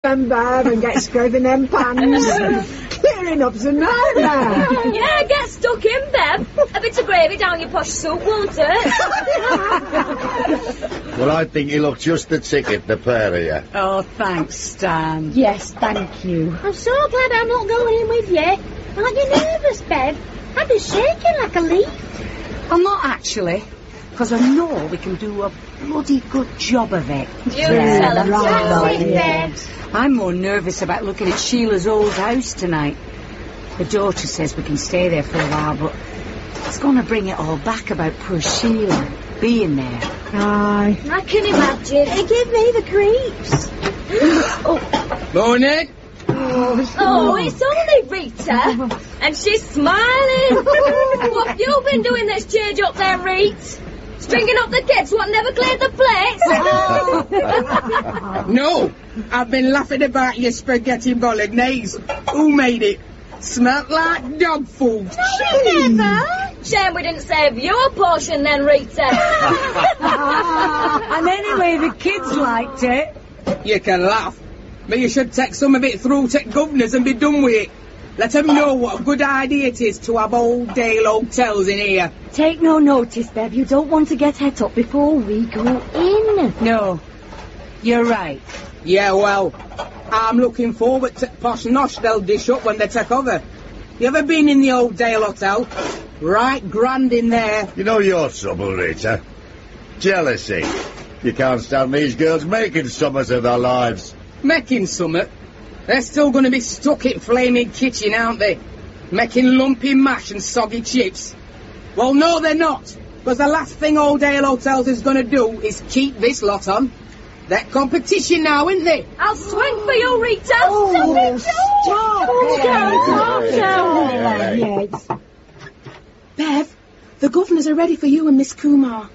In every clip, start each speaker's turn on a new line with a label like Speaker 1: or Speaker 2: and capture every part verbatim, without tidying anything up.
Speaker 1: them bad and get scrubbed in them pans. Clearing up's a nightmare.
Speaker 2: Yeah, get stuck in, Bev. A bit of gravy down your posh soup, won't it?
Speaker 3: Well, I think you look just the ticket, the pair of you.
Speaker 4: Oh, thanks, Stan.
Speaker 5: Yes, thank you.
Speaker 6: I'm so glad I'm not going in with you. Aren't you nervous, Bev? I'd be shaking like a leaf.
Speaker 4: I'm not actually, because I know we can do a bloody good job of it.
Speaker 2: You tell her.
Speaker 6: That's it, Bev.
Speaker 4: I'm more nervous about looking at Sheila's old house tonight. The daughter says we can stay there for a while, but it's going to bring it all back about poor Sheila being there.
Speaker 1: Aye.
Speaker 2: I can imagine.
Speaker 6: It gave me the creeps.
Speaker 2: Oh.
Speaker 7: Morning.
Speaker 2: Oh, it's only Rita. And she's smiling. What have you been doing this change up there, Rita? Stringing up the kids what never cleared the plates?
Speaker 7: No, I've been laughing about your spaghetti bolognese. Who made it? Smelt like dog food.
Speaker 2: No, never. Shame we didn't save your portion then, Rita.
Speaker 4: And anyway, the kids liked it.
Speaker 7: You can laugh, but you should take some of it through to governors and be done with it. Let them know what a good idea it is to have old Dale hotels in here.
Speaker 5: Take no notice, Bev. You don't want to get het up before we go in.
Speaker 4: No, you're right.
Speaker 7: Yeah, well, I'm looking forward to posh nosh they'll dish up when they take over. You ever been in the old Dale Hotel? Right grand in there.
Speaker 3: You know your trouble, Rita? Jealousy. You can't stand these girls making summers of their lives.
Speaker 7: Making summat? They're still going to be stuck in flaming kitchen, aren't they? Making lumpy mash and soggy chips. Well, no, they're not. Because the last thing Old Dale Hotels is going to do is keep this lot on. They're competition now, isn't they?
Speaker 2: I'll swing for you, Rita.
Speaker 1: Oh, stop.
Speaker 5: Oh,
Speaker 1: Yes.
Speaker 8: Bev, the governors are ready for you and Miss Kumar.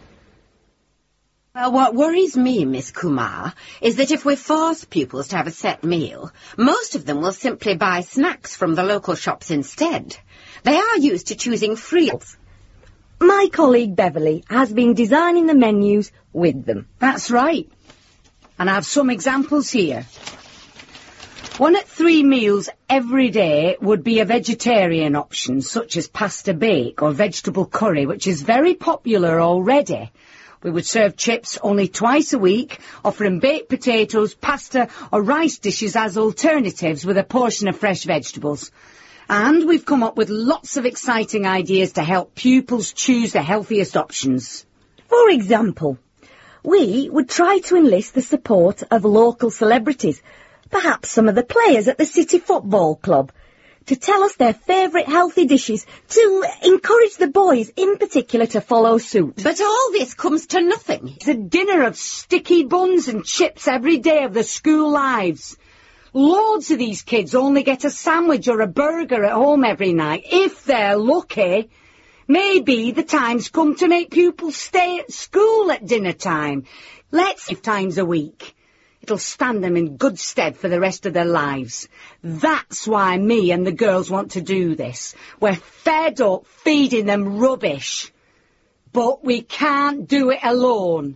Speaker 9: Well, what worries me, Miss Kumar, is that if we force pupils to have a set meal, most of them will simply buy snacks from the local shops instead. They are used to choosing free.
Speaker 5: My colleague Beverly has been designing the menus with them.
Speaker 4: That's right. And I have some examples here. One at three meals every day would be a vegetarian option, such as pasta bake or vegetable curry, which is very popular already. We would serve chips only twice a week, offering baked potatoes, pasta or rice dishes as alternatives with a portion of fresh vegetables. And we've come up with lots of exciting ideas to help pupils choose the healthiest options.
Speaker 5: For example, we would try to enlist the support of local celebrities, perhaps some of the players at the City Football Club, to tell us their favourite healthy dishes, to encourage the boys in particular to follow suit.
Speaker 9: But all this comes to nothing.
Speaker 4: It's a dinner of sticky buns and chips every day of their school lives. Loads of these kids only get a sandwich or a burger at home every night, if they're lucky. Maybe the time's come to make pupils stay at school at dinner time. Let's five times a week. It'll stand them in good stead for the rest of their lives. That's why me and the girls want to do this. We're fed up feeding them rubbish. But we can't do it alone.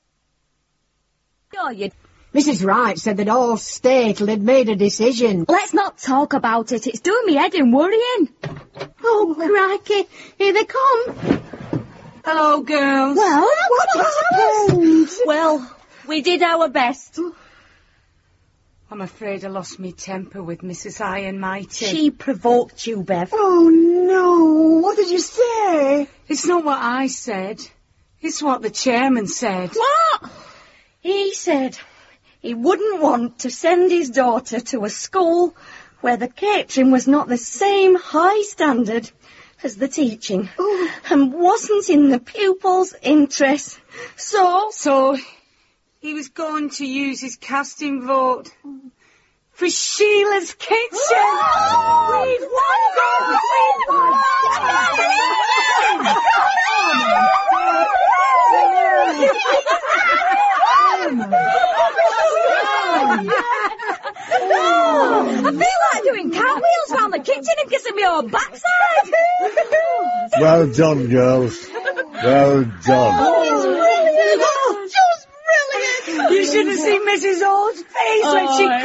Speaker 2: Oh, you...
Speaker 1: Missus Wright said that all state had made a decision.
Speaker 5: Let's not talk about it. It's doing me head in worrying.
Speaker 8: Oh, crikey. Here they come.
Speaker 4: Hello, girls.
Speaker 1: Well, what happened?
Speaker 5: Well, we did our best.
Speaker 4: I'm afraid I lost my temper with Missus Iron Mighty.
Speaker 5: She provoked you, Bev.
Speaker 1: Oh, no. What did you say?
Speaker 4: It's not what I said. It's what the chairman said.
Speaker 5: What? He said he wouldn't want to send his daughter to a school where the catering was not the same high standard as the teaching,
Speaker 1: Ooh.
Speaker 5: and wasn't in the pupils' interest. So...
Speaker 4: So... he was going to use his casting vote for Sheila's kitchen.
Speaker 5: We've won, Bev! We've won!
Speaker 2: I feel like doing cartwheels round the kitchen and kissing my own backside.
Speaker 3: Well done, girls. Well done.
Speaker 4: You should have seen Missus Old's face when she